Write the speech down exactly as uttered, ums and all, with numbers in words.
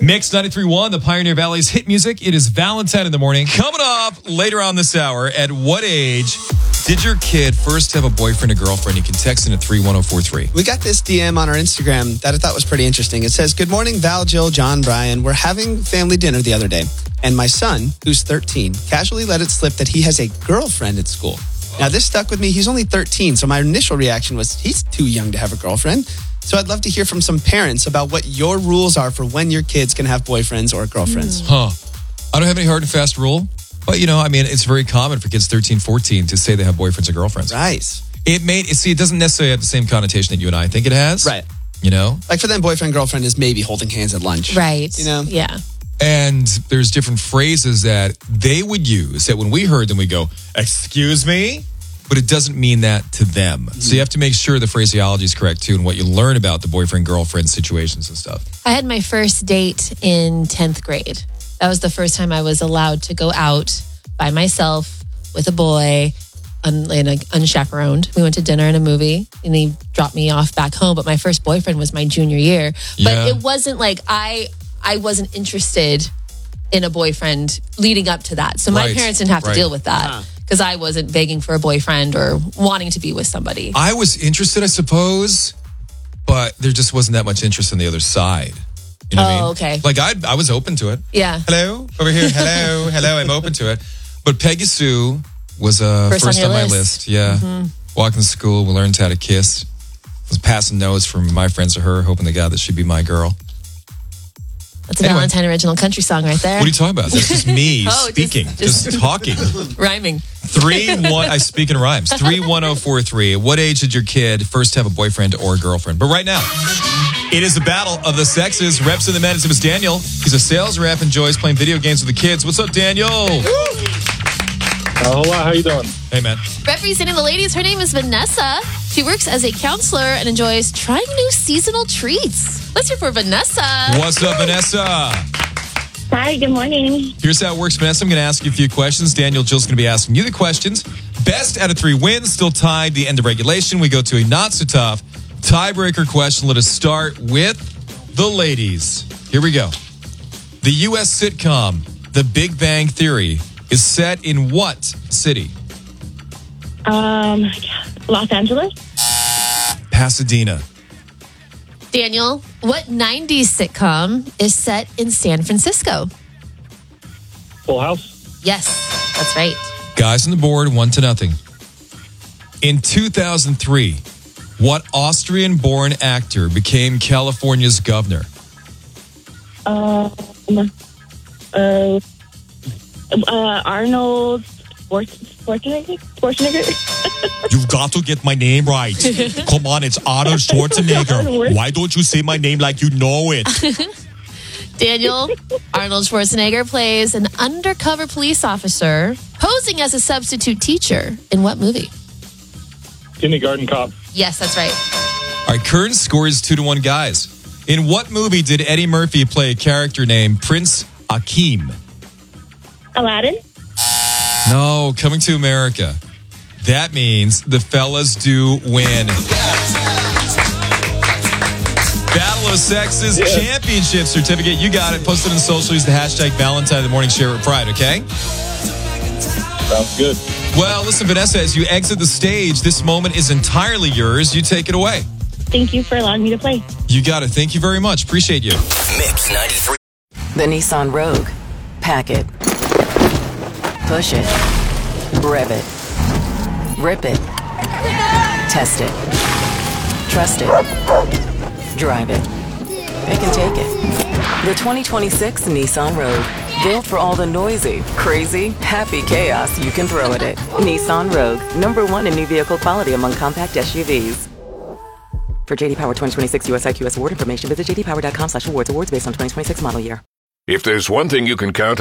Mix ninety-three point one, the Pioneer Valley's hit music. It is Valentine in the morning. Coming up later on this hour, at what age did your kid first have a boyfriend or girlfriend? You can text in at three one zero four three. We got this D M on our Instagram that I thought was pretty interesting. It says, "Good morning, Val, Jill, John, Brian. We're having family dinner the other day, and my son, who's thirteen, casually let it slip that he has a girlfriend at school. Now, this stuck with me. He's only thirteen, so my initial reaction was, he's too young to have a girlfriend. So I'd love to hear from some parents about what your rules are for when your kids can have boyfriends or girlfriends." Huh. I don't have any hard and fast rule. But, you know, I mean, it's very common for kids thirteen, fourteen to say they have boyfriends or girlfriends. Right. It may, see, it doesn't necessarily have the same connotation that you and I think it has. Right. You know? Like for them, boyfriend, girlfriend is maybe holding hands at lunch. Right. You know? Yeah. And there's different phrases that they would use that when we heard them, we go, "Excuse me?" But it doesn't mean that to them. Mm-hmm. So you have to make sure the phraseology is correct, too, and what you learn about the boyfriend-girlfriend situations and stuff. I had my first date in tenth grade. That was the first time I was allowed to go out by myself with a boy, un, in a, unchaperoned. We went to dinner and a movie, and he dropped me off back home. But my first boyfriend was my junior year. But Yeah. it wasn't like I, I wasn't interested in a boyfriend leading up to that. So my Right. parents didn't have to Right. deal with that. Uh-huh. Because I wasn't begging for a boyfriend or wanting to be with somebody. I was interested, I suppose, but there just wasn't that much interest on the other side. You know what I Oh, mean? okay. Like, I I was open to it. Yeah. Hello? Over here. Hello? Hello? I'm open to it. But Peggy Sue was uh, First first, on on, your my list. list. Yeah. Walking to school, we learned how to kiss. Was passing notes from my friends to her, hoping to God that she'd be my girl. That's a Anyway. Valentine original country song right there. What are you talking about? That's just me Oh, just- speaking, just, just- talking. Rhyming. Three one. I speak in rhymes. Three one zero four three. What age did your kid first have a boyfriend or a girlfriend? But right now, it is the battle of the sexes. Reps in the men. His name is Daniel. He's a sales rep, enjoys playing video games with the kids. What's up, Daniel? Uh, hola, how you doing? Hey, man. Representing the ladies, her name is Vanessa. She works as a counselor and enjoys trying new seasonal treats. Let's hear for Vanessa. What's up, Vanessa? Hi, good morning. Here's how it works, Vanessa. I'm going to ask you a few questions. Daniel, Jill's going to be asking you the questions. Best out of three wins, still tied. The end of regulation. We go to a not so tough tiebreaker question. Let us start with the ladies. Here we go. The U S sitcom The Big Bang Theory is set in what city? Um, Los Angeles. Pasadena. Daniel, what nineties sitcom is set in San Francisco? Full House? Yes, that's right. Guys on the board, one to nothing. In two thousand three, what Austrian-born actor became California's governor? Um, uh, uh, Arnold Schwarzenegger. Schwarzenegger. You've got to get my name right. Come on, it's Arnold Schwarzenegger. Why don't you say my name like you know it? Daniel, Arnold Schwarzenegger plays an undercover police officer posing as a substitute teacher in what movie? Kindergarten Cop. Yes, that's right. All right, current score is two to one, guys. In what movie did Eddie Murphy play a character named Prince Akeem? Aladdin. No, Coming to America. That means the fellas do win. Battle of Sexes Championship certificate. You got it. Post it on social. Use the hashtag Valentine in the morning. Share it with pride, okay? Sounds good. Well, listen, Vanessa, as you exit the stage, this moment is entirely yours. You take it away. Thank you for allowing me to play. You got it. Thank you very much. Appreciate you. Mix ninety-three. The Nissan Rogue. Pack it. Push it. Rev it. Rip it. Test it. Trust it. Drive it. It can take it. The twenty twenty-six Nissan Rogue. Built for all the noisy, crazy, happy chaos you can throw at it. Nissan Rogue. Number one in new vehicle quality among compact S U Vs. For J D Power twenty twenty-six U S I Q S award information, visit j d power dot com slash awards. Awards based on twenty twenty-six model year. If there's one thing you can count on